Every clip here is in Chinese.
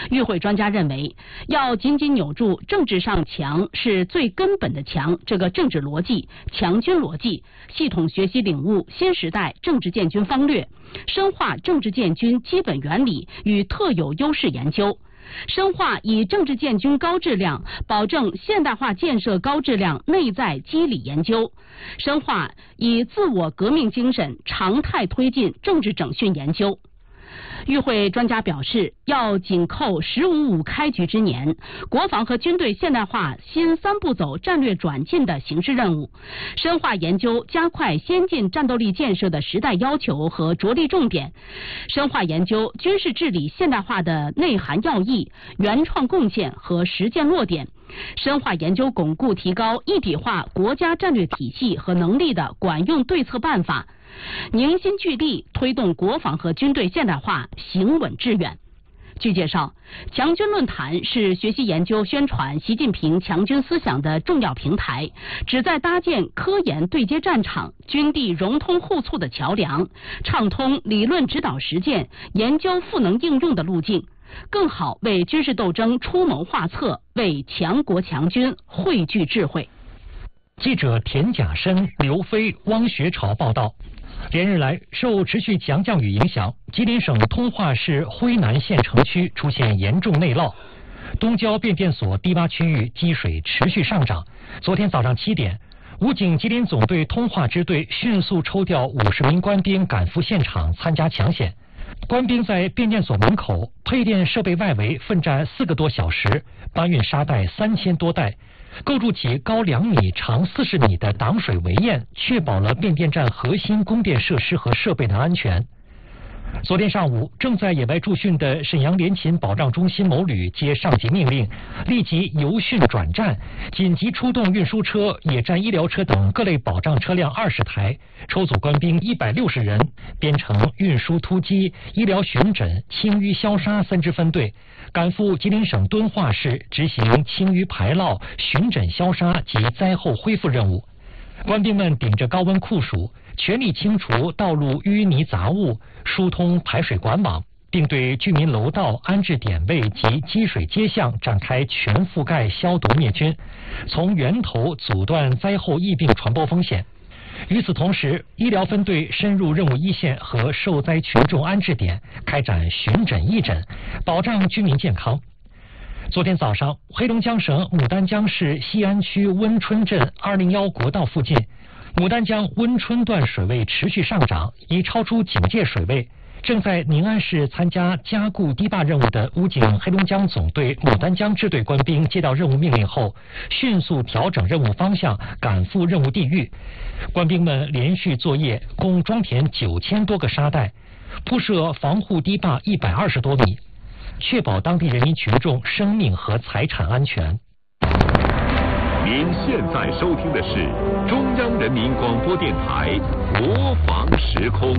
与会专家认为，要紧紧扭住政治上强是最根本的强这个政治逻辑、强军逻辑，系统学习领悟新时代政治建军方略，深化政治建军基本原理与特有优势研究，深化以政治建军高质量保证现代化建设高质量内在机理研究，深化以自我革命精神常态推进政治整训研究。与会专家表示，要紧扣“15.5”开局之年，国防和军队现代化新3步走战略转进的形势任务，深化研究加快先进战斗力建设的时代要求和着力重点，深化研究军事治理现代化的内涵要义、原创贡献和实践落点，深化研究巩固提高一体化国家战略体系和能力的管用对策办法，凝心聚力推动国防和军队现代化行稳致远。据介绍，强军论坛是学习研究宣传习近平强军思想的重要平台，旨在搭建科研对接战场、军地融通互促的桥梁，畅通理论指导实践、研究赋能应用的路径，更好为军事斗争出谋划策，为强国强军汇聚智慧。 记者田甲申、刘飞、汪学潮报道。连日来，受持续强降雨影响，吉林省通化市辉南县城区出现严重内涝，东郊变电所低洼区域积水持续上涨。昨天早上7点，武警吉林总队通化支队迅速抽调50名官兵赶赴现场参加抢险。官兵在变电所门口、配电设备外围奋战4个多小时，搬运沙袋3000多袋，构筑起高2米、长40米的挡水围堰，确保了变电站核心供电设施和设备的安全。昨天上午，正在野外驻训的沈阳联勤保障中心某旅接上级命令，立即由训转战，紧急出动运输车、野战医疗车等各类保障车辆20台，抽组官兵160人，编成运输突击、医疗巡诊、清淤消杀3支分队，赶赴吉林省敦化市执行清淤排涝、巡诊消杀及灾后恢复任务。官兵们顶着高温酷暑，全力清除道路淤泥杂物，疏通排水管网，并对居民楼道、安置点位及积水街巷展开全覆盖消毒灭菌，从源头阻断灾后疫病传播风险。与此同时，医疗分队深入任务一线和受灾群众安置点，开展巡诊义诊，保障居民健康。昨天早上，黑龙江省牡丹江市西安区温春镇201国道附近，牡丹江温春段水位持续上涨，已超出警戒水位。正在宁安市参加加固堤坝任务的武警黑龙江总队牡丹江支队官兵接到任务命令后，迅速调整任务方向，赶赴任务地域。官兵们连续作业，共装填9000多个沙袋，铺设防护堤坝120多米，确保当地人民群众生命和财产安全。 您现在收听的是中央人民广播电台国防时空。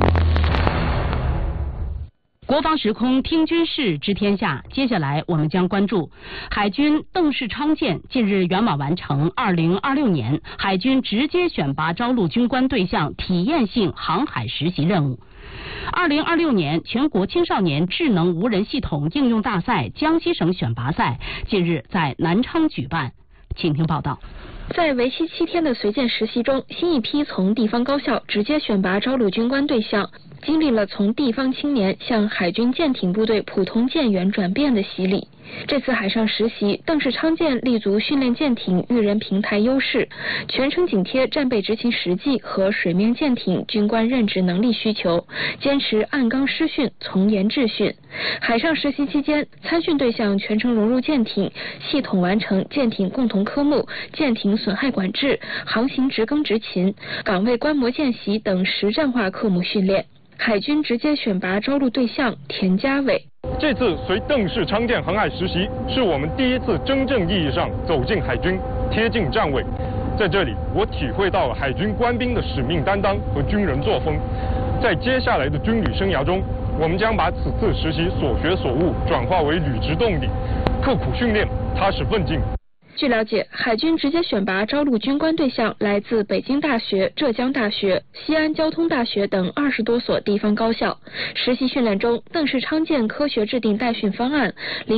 国防时空听军事知天下，接下来我们将关注海军邓世昌舰近日圆满完成2026年海军直接选拔招录军官对象体验性航海实习任务。2026年全国青少年智能无人系统应用大赛江西省选拔赛近日在南昌举办，请听报道。 在为期7天的随舰实习中，新一批从地方高校直接选拔招录军官对象，经历了从地方青年向海军舰艇部队普通舰员转变的洗礼。这次海上实习，邓世昌舰立足训练舰艇育人平台优势，全程紧贴战备执勤实际和水面舰艇军官任职能力需求，坚持按纲施训、从严治训。海上实习期间，参训对象全程融入舰艇，系统完成舰艇共同科目、舰艇损害管制、航行值更执勤、岗位观摩见习等实战化科目训练。海军直接选拔招录对象田家伟。 这次随邓世昌舰航海实习，是我们第一次真正意义上走进海军，贴近战位。在这里，我体会到了海军官兵的使命担当和军人作风。在接下来的军旅生涯中，我们将把此次实习所学所悟转化为履职动力，刻苦训练，踏实奋进。 据了解，海军直接选拔招录军官对象来自北京大学、浙江大学、西安交通大学等20多所地方高校。实习训练中，邓世昌舰科学制定带训方案。